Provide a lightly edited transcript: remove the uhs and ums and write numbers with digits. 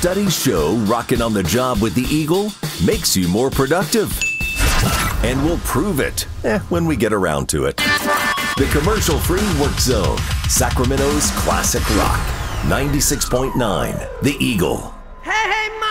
Studies show rocking on the job with the Eagle makes you more productive. And we'll prove it when we get around to it. The commercial-free Work Zone, Sacramento's classic rock. 96.9, The Eagle. Hey,